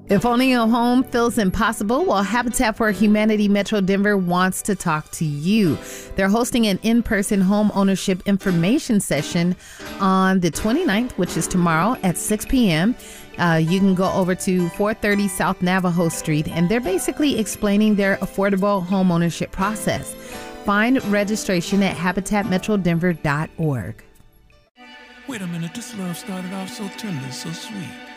If owning a home feels impossible, well, Habitat for Humanity Metro Denver wants to talk to you. They're hosting an in-person home ownership information session on the 29th, which is tomorrow at 6 p.m. You can go over to 430 South Navajo Street, and they're basically explaining their affordable home ownership process. Find registration at habitatmetrodenver.org. Wait a minute, this love started off so tender, so sweet.